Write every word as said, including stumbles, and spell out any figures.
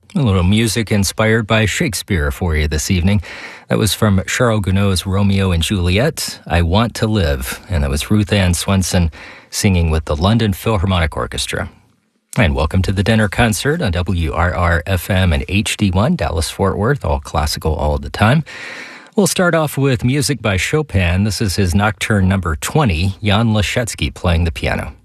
A little music inspired by Shakespeare for you this evening. That was from Charles Gounod's Romeo and Juliet, I Want to Live. And that was Ruth Ann Swenson singing with the London Philharmonic Orchestra. And welcome to the dinner concert on W R R F M and H D one, Dallas-Fort Worth, all classical all the time. We'll start off with music by Chopin. This is his Nocturne number twenty, Jan Leschetski playing the piano.